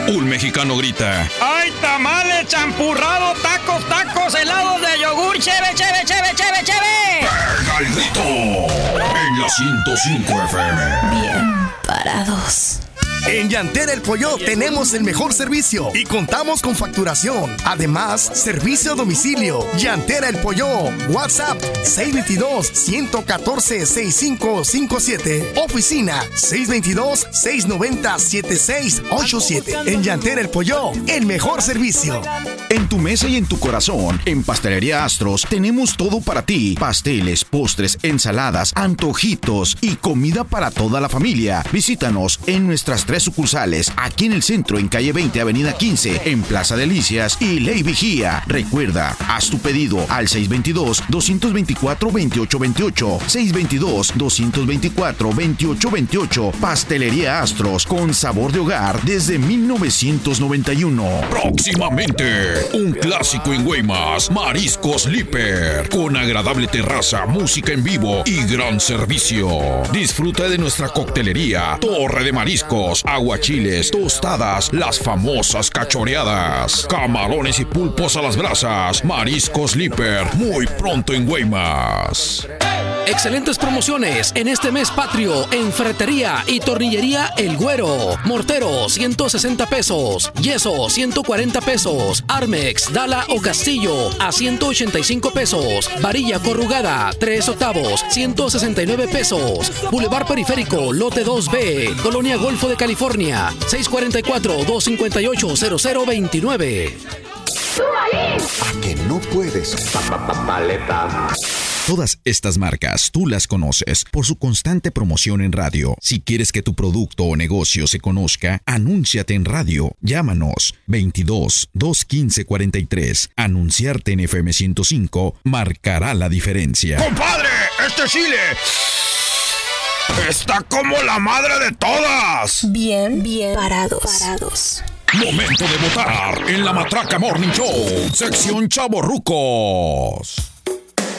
Un mexicano grita: ¡ay, tamales, champurrado, tacos, tacos, helados de yogur, cheve, cheve, cheve, cheve, cheve! ¡Pega el grito! En la 105 FM. Bien parados. En Llantera El Pollo tenemos el mejor servicio y contamos con facturación. Además, servicio a domicilio. Llantera El Pollo. WhatsApp 622-114-6557. Oficina 622-690-7687. En Llantera El Pollo, el mejor servicio. En tu mesa y en tu corazón, en Pastelería Astros, tenemos todo para ti. Pasteles, postres, ensaladas, antojitos y comida para toda la familia. Visítanos en nuestras 3 sucursales, aquí en el centro, en calle 20, avenida 15, en Plaza Delicias y Ley Vigía. Recuerda, haz tu pedido al 622-224-2828. 622-224-2828. Pastelería Astros, con sabor de hogar desde 1991. Próximamente, un clásico en Guaymas, Mariscos Líper, con agradable terraza, música en vivo y gran servicio. Disfruta de nuestra coctelería, torre de mariscos, aguachiles, tostadas, las famosas cachoreadas, camarones y pulpos a las brasas. Mariscos Líper, muy pronto en Guaymas. Excelentes promociones en este mes patrio en Ferretería y Tornillería El Güero. Mortero, 160 pesos. Yeso, 140 pesos. Armex, Dala o Castillo, a 185 pesos. Varilla corrugada, 3/8, 169 pesos. Boulevard Periférico, lote 2B, Colonia Golfo de California, 644-258-0029. ¿A que no puedes? Maleta. Todas estas marcas tú las conoces por su constante promoción en radio. Si quieres que tu producto o negocio se conozca, anúnciate en radio. Llámanos 22-215-43. Anunciarte en FM 105 marcará la diferencia. ¡Compadre! ¡Este chile está como la madre de todas! Bien parados. Momento de votar en la Matraca Morning Show, sección Chavorrucos.